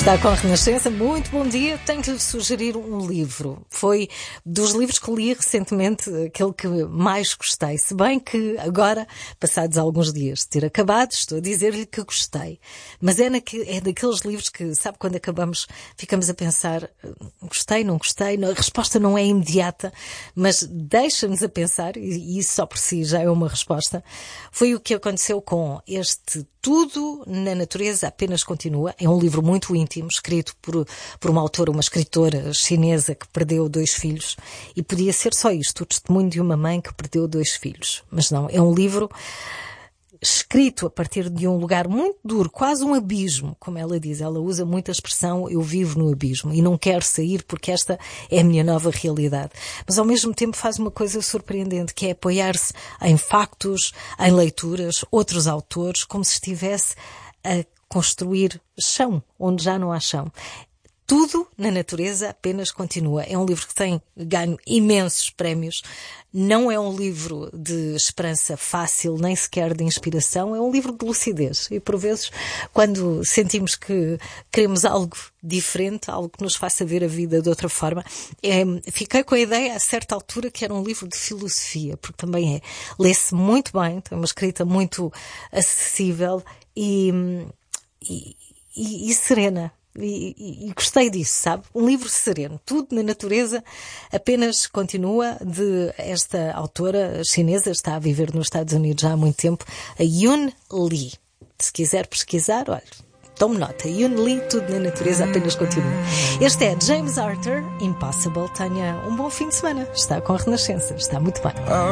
Está com a Renascença, muito bom dia. Tenho que lhe sugerir um livro. Foi dos livros que li recentemente aquele que mais gostei. Se bem que agora, passados alguns dias de ter acabado, estou a dizer-lhe que gostei. Mas é daqueles livros que, sabe, quando acabamos, ficamos a pensar, gostei, não gostei, a resposta não é imediata, mas deixa-nos a pensar, e isso só por si já é uma resposta. Foi o que aconteceu com este Tudo na Natureza Apenas Continua. É um livro muito íntimo, escrito por uma autora, uma escritora chinesa que perdeu 2 filhos, e podia ser só isto, o testemunho de uma mãe que perdeu 2 filhos. Mas não, é um livro escrito a partir de um lugar muito duro, quase um abismo, como ela diz. Ela usa muito a expressão eu vivo no abismo e não quero sair porque esta é a minha nova realidade. Mas ao mesmo tempo faz uma coisa surpreendente, que é apoiar-se em factos, em leituras, outros autores, como se estivesse a construir chão, onde já não há chão. Tudo na Natureza Apenas Continua. É um livro que tem ganho imensos prémios. Não é um livro de esperança fácil, nem sequer de inspiração. É um livro de lucidez. E por vezes, quando sentimos que queremos algo diferente, algo que nos faça ver a vida de outra forma, fiquei com a ideia a certa altura que era um livro de filosofia, porque também é. Lê-se muito bem, tem uma escrita muito acessível e serena. E gostei disso, sabe? Um livro sereno. Tudo na Natureza Apenas Continua, de esta autora chinesa, está a viver nos Estados Unidos já há muito tempo, a Yun Li. Se quiser pesquisar, olha, tome nota. Yun Li, Tudo na Natureza Apenas Continua. Este é James Arthur, Impossible. Tenha um bom fim de semana. Está com a Renascença. Está muito bem.